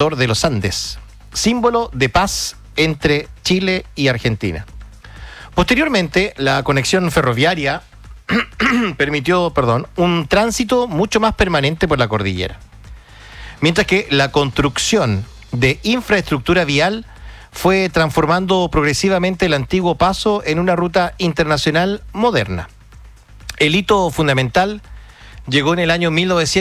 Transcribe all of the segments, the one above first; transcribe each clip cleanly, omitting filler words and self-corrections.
corredor de los Andes, símbolo de paz entre Chile y Argentina. Posteriormente, la conexión ferroviaria permitió, un tránsito mucho más permanente por la cordillera. Mientras que la construcción de infraestructura vial fue transformando progresivamente el antiguo paso en una ruta internacional moderna. El hito fundamental llegó en el año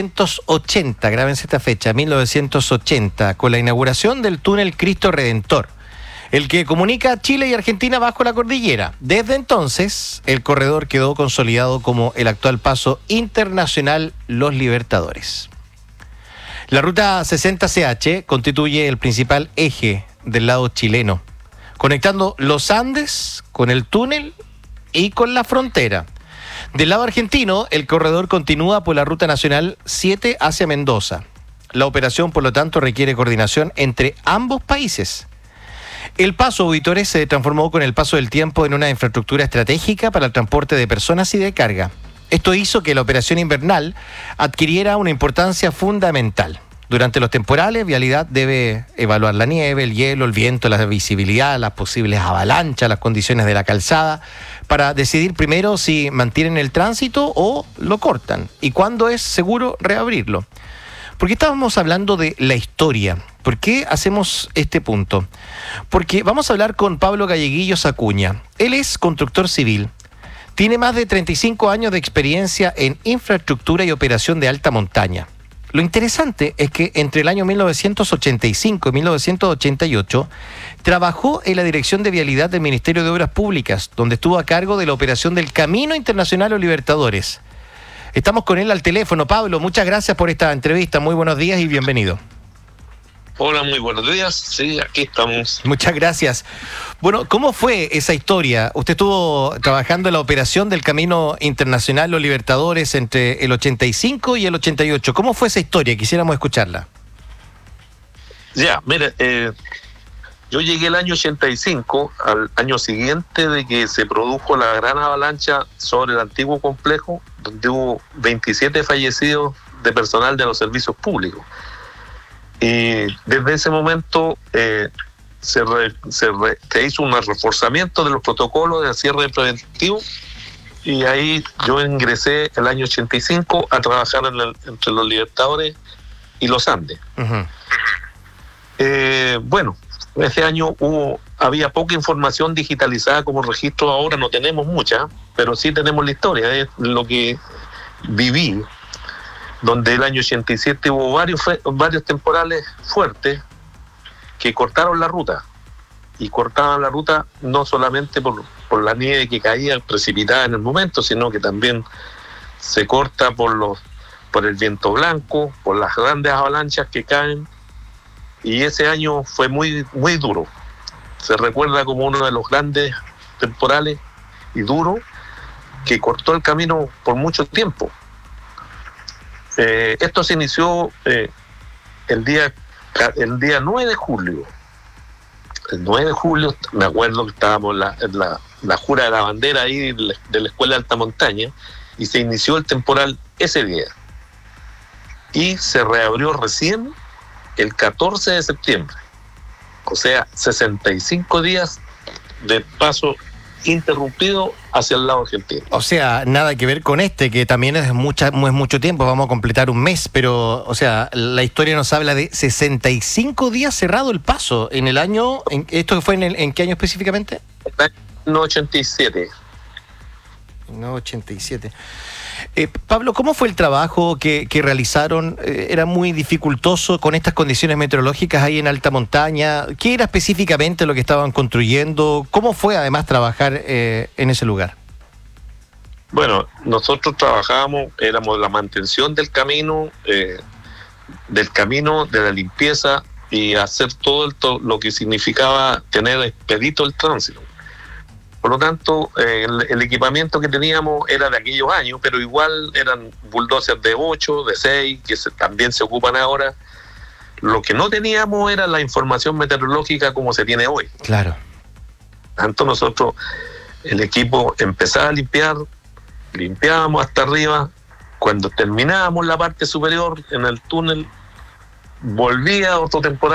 1980, grábense esta fecha, 1980, con la inauguración del túnel Cristo Redentor, el que comunica Chile y Argentina bajo la cordillera. Desde entonces, el corredor quedó consolidado como el actual paso internacional Los Libertadores. La ruta 60CH constituye el principal eje del lado chileno, conectando los Andes con el túnel y con la frontera. Del lado argentino, el corredor continúa por la ruta nacional 7 hacia Mendoza. La operación, por lo tanto, requiere coordinación entre ambos países. El paso, auditores, se transformó con el paso del tiempo en una infraestructura estratégica para el transporte de personas y de carga. Esto hizo que la operación invernal adquiriera una importancia fundamental. Durante los temporales, Vialidad debe evaluar la nieve, el hielo, el viento, la visibilidad, las posibles avalanchas, las condiciones de la calzada, para decidir primero si mantienen el tránsito o lo cortan y cuándo es seguro reabrirlo. ¿Por qué estábamos hablando de la historia? ¿Por qué hacemos este punto? Porque vamos a hablar con Pablo Galleguillos Acuña. Él es constructor civil. Tiene más de 35 años de experiencia en infraestructura y operación de alta montaña. Lo interesante es que entre el año 1985 y 1988 trabajó en la Dirección de Vialidad del Ministerio de Obras Públicas, donde estuvo a cargo de la operación del Camino Internacional Los Libertadores. Estamos con él al teléfono. Pablo, muchas gracias por esta entrevista. Muy buenos días y bienvenido. Hola, muy buenos días. Sí, aquí estamos. Muchas gracias. Bueno, ¿cómo fue esa historia? Usted estuvo trabajando en la operación del Camino Internacional Los Libertadores entre el 85 y el 88. ¿Cómo fue esa historia? Quisiéramos escucharla. Ya, mire, yo llegué el año 85, al año siguiente de que se produjo la gran avalancha sobre el antiguo complejo, donde hubo 27 fallecidos de personal de los servicios públicos. Y desde ese momento se hizo un reforzamiento de los protocolos de cierre preventivo, y ahí yo ingresé el año 85 a trabajar entre los Libertadores y los Andes. Uh-huh. Bueno, ese año había poca información digitalizada como registro. Ahora no tenemos mucha, pero sí tenemos la historia, es lo que viví, donde el año 87 hubo varios temporales fuertes que cortaron la ruta, y cortaban la ruta no solamente por la nieve que caía precipitada en el momento, sino que también se corta por el viento blanco, por las grandes avalanchas que caen, y ese año fue muy, muy duro. Se recuerda como uno de los grandes temporales y duro que cortó el camino por mucho tiempo. Esto se inició el día 9 de julio. El 9 de julio, me acuerdo que estábamos en la jura de la bandera ahí de la Escuela de Alta Montaña, y se inició el temporal ese día. Y se reabrió recién el 14 de septiembre. O sea, 65 días de paso interrumpido hacia el lado argentino. O sea, nada que ver con que también es mucho tiempo, vamos a completar un mes, pero, o sea, la historia nos habla de 65 días cerrado el paso en el año. ¿Esto fue en qué año específicamente? No, 87. No, 87. Pablo, ¿cómo fue el trabajo que realizaron? ¿Era muy dificultoso con estas condiciones meteorológicas ahí en alta montaña? ¿Qué era específicamente lo que estaban construyendo? ¿Cómo fue además trabajar en ese lugar? Bueno, nosotros éramos la mantención del camino, de la limpieza, y hacer todo lo que significaba tener expedito el tránsito. Por lo tanto, el equipamiento que teníamos era de aquellos años, pero igual eran bulldozers de 8, de 6, que también se ocupan ahora. Lo que no teníamos era la información meteorológica como se tiene hoy. Claro. Tanto nosotros, el equipo empezaba a limpiábamos hasta arriba. Cuando terminábamos la parte superior en el túnel, volvía otro temporal